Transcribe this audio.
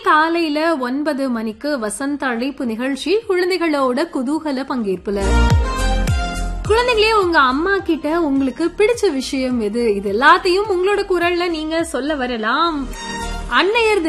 காலையில 9 மணிக்கு வசந்த அழைப்பு நிகழ்ச்சி குழந்தைகளோட குதூகல பங்கேற்புல. குழந்தைகளே, உங்க அம்மா கிட்ட உங்களுக்கு பிடிச்ச விஷயம் எது? இது எல்லாத்தையும் உங்களோட குரல்ல நீங்க சொல்ல வரலாம். அன்னையர்